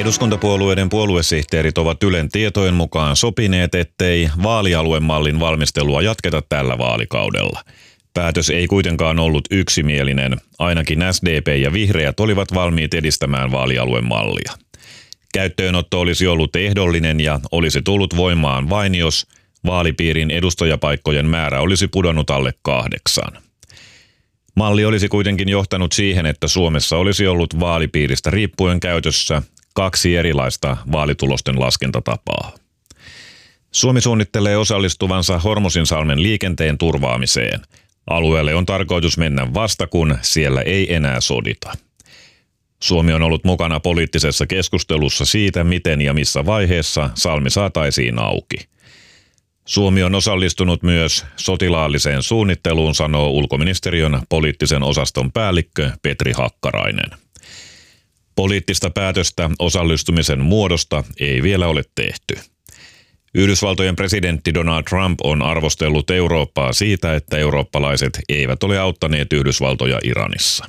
Eduskuntapuolueiden puoluesihteerit ovat Ylen tietojen mukaan sopineet, ettei vaalialuemallin valmistelua jatketa tällä vaalikaudella. Päätös ei kuitenkaan ollut yksimielinen. Ainakin SDP ja Vihreät olivat valmiit edistämään vaalialuemallia. Käyttöönotto olisi ollut ehdollinen ja olisi tullut voimaan vain, jos vaalipiirin edustajapaikkojen määrä olisi pudonnut alle 8. Malli olisi kuitenkin johtanut siihen, että Suomessa olisi ollut vaalipiiristä riippuen käytössä 2 erilaista vaalitulosten laskentatapaa. Suomi suunnittelee osallistuvansa Hormuzinsalmen liikenteen turvaamiseen. Alueelle on tarkoitus mennä vasta, kun siellä ei enää sodita. Suomi on ollut mukana poliittisessa keskustelussa siitä, miten ja missä vaiheessa salmi saataisiin auki. Suomi on osallistunut myös sotilaalliseen suunnitteluun, sanoo ulkoministeriön poliittisen osaston päällikkö Petri Hakkarainen. Poliittista päätöstä osallistumisen muodosta ei vielä ole tehty. Yhdysvaltojen presidentti Donald Trump on arvostellut Eurooppaa siitä, että eurooppalaiset eivät ole auttaneet Yhdysvaltoja Iranissa.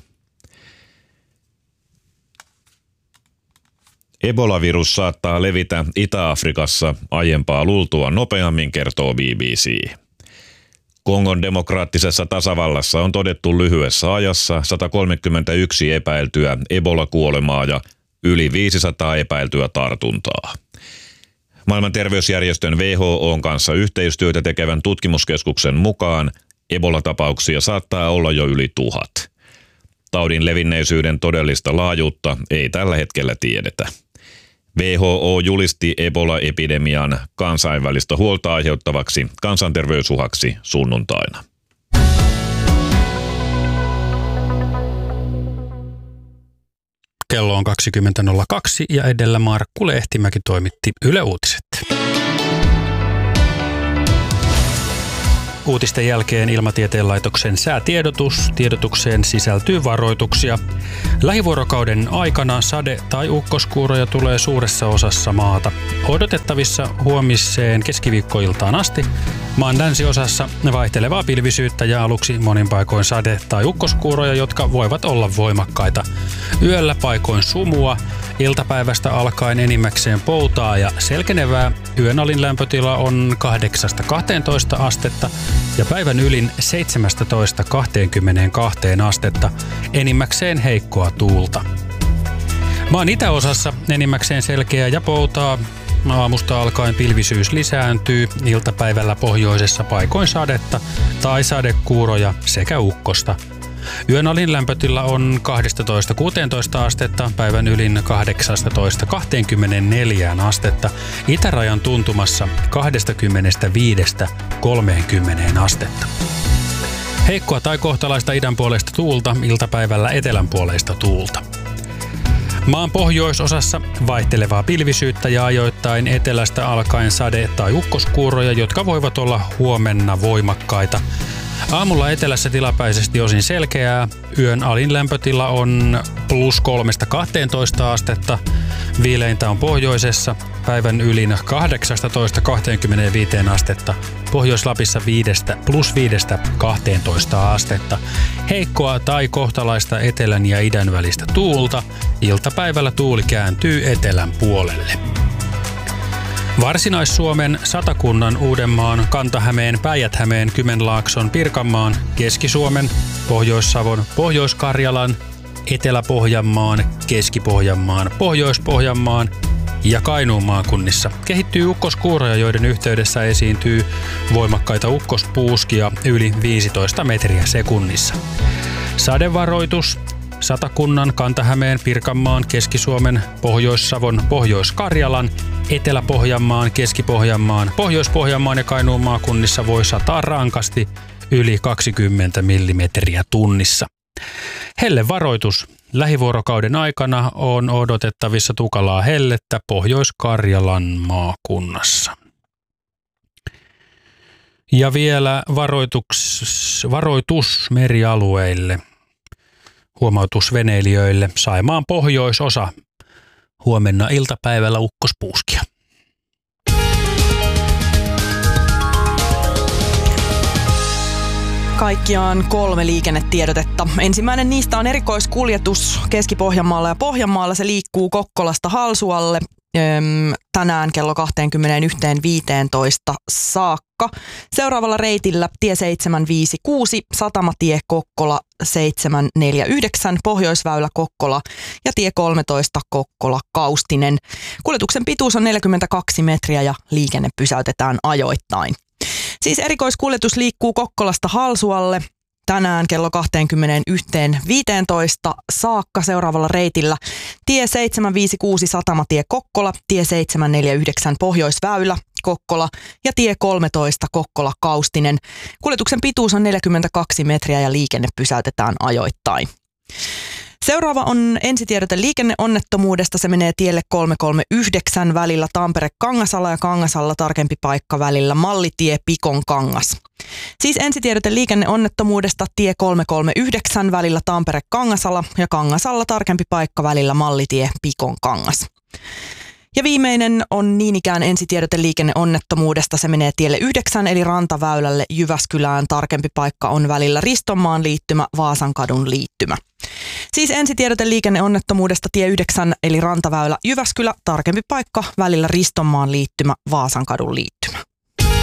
Ebola-virus saattaa levitä Itä-Afrikassa aiempaa luultua nopeammin, kertoo BBC. Kongon demokraattisessa tasavallassa on todettu lyhyessä ajassa 131 epäiltyä Ebola-kuolemaa ja yli 500 epäiltyä tartuntaa. Maailman terveysjärjestön WHO:n kanssa yhteistyötä tekevän tutkimuskeskuksen mukaan Ebola-tapauksia saattaa olla jo yli 1000. Taudin levinneisyyden todellista laajuutta ei tällä hetkellä tiedetä. WHO julisti Ebola-epidemian kansainvälistä huolta aiheuttavaksi kansanterveysuhaksi sunnuntaina. Kello on 20.02 ja edellä Markku Lehtimäki toimitti Yle Uutiset. Uutisten jälkeen Ilmatieteen laitoksen säätiedotus. Tiedotukseen sisältyy varoituksia. Lähivuorokauden aikana sade- tai ukkoskuuroja tulee suuressa osassa maata. Odotettavissa huomiseen keskiviikkoiltaan asti. Maan länsiosassa vaihtelevaa pilvisyyttä ja aluksi monin paikoin sade- tai ukkoskuuroja, jotka voivat olla voimakkaita. Yöllä paikoin sumua. Iltapäivästä alkaen enimmäkseen poutaa ja selkenevää. Yön alin lämpötila on 8-12 astetta ja päivän ylin 17-22 astetta. Enimmäkseen heikkoa tuulta. Maan itäosassa enimmäkseen selkeää ja poutaa. Aamusta alkaen pilvisyys lisääntyy. Iltapäivällä pohjoisessa paikoin sadetta tai sadekuuroja sekä ukkosta. Yön alin lämpötila on 12-16 astetta, päivän ylin 18-24 astetta, itärajan tuntumassa 25-30 astetta. Heikkoa tai kohtalaista idän puolesta tuulta, iltapäivällä etelän puoleista tuulta. Maan pohjoisosassa vaihtelevaa pilvisyyttä ja ajoittain etelästä alkaen sade- tai ukkoskuuroja, jotka voivat olla huomenna voimakkaita. Aamulla etelässä tilapäisesti osin selkeää. Yön alin lämpötila on +3-12 astetta. Viileintä on pohjoisessa. Päivän ylin 18-25 astetta. Pohjois-Lapissa +5-12 astetta. Heikkoa tai kohtalaista etelän ja idän välistä tuulta. Iltapäivällä tuuli kääntyy etelän puolelle. Varsinais-Suomen, Satakunnan, Uudenmaan, Kanta-Hämeen, Päijät-Hämeen, Kymenlaakson, Pirkanmaan, Keski-Suomen, Pohjois-Savon, Pohjois-Karjalan, Etelä-Pohjanmaan, Keski-Pohjanmaan, Pohjois-Pohjanmaan ja Kainuun maakunnissa kehittyy ukkoskuuroja, joiden yhteydessä esiintyy voimakkaita ukkospuuskia yli 15 metriä sekunnissa. Sadevaroitus Satakunnan, Kanta-Hämeen, Pirkanmaan, Keski-Suomen, Pohjois-Savon, Pohjois-Karjalan, Etelä-Pohjanmaan, Keski-Pohjanmaan, Pohjois-Pohjanmaan ja Kainuun maakunnissa voi sataa rankasti yli 20 millimetriä tunnissa. Hellevaroitus. Lähivuorokauden aikana on odotettavissa tukalaa hellettä Pohjois-Karjalan maakunnassa. Ja vielä varoitus merialueille. Huomautus veneilijöille. Saimaan pohjoisosa. Huomenna iltapäivällä ukkospuuskia. Kaikkiaan 3 liikennetiedotetta. Ensimmäinen niistä on erikoiskuljetus Keski-Pohjanmaalla ja Pohjanmaalla. Se liikkuu Kokkolasta Halsualle tänään kello 21.15 saakka. Seuraavalla reitillä tie 756, Satamatie Kokkola 749, Pohjoisväylä Kokkola ja tie 13 Kokkola Kaustinen. Kuljetuksen pituus on 42 metriä ja liikenne pysäytetään ajoittain. Siis erikoiskuljetus liikkuu Kokkolasta Halsualle tänään kello 21.15 saakka. Seuraavalla reitillä tie 756 Satamatie Kokkola, tie 749 Pohjoisväylä Kokkola ja tie 13 Kokkola Kaustinen. Kuljetuksen pituus on 42 metriä ja liikenne pysäytetään ajoittain. Seuraava on ensitiedote liikenneonnettomuudesta. Se menee tielle 339 välillä Tampere-Kangasala ja Kangasalla tarkempi paikka välillä Mallitie Pikonkangas. Siis ensitiedote liikenneonnettomuudesta tie 339 välillä Tampere-Kangasala ja Kangasalla tarkempi paikka välillä Mallitie Pikonkangas. Ja viimeinen on niin ikään ensitiedote liikenneonnettomuudesta. Se menee tielle 9 eli Rantaväylälle Jyväskylään. Tarkempi paikka on välillä Ristonmaan liittymä, Vaasankadun liittymä. Siis ensitiedote liikenneonnettomuudesta tie 9 eli Rantaväylä Jyväskylä. Tarkempi paikka välillä Ristonmaan liittymä, Vaasankadun liittymä.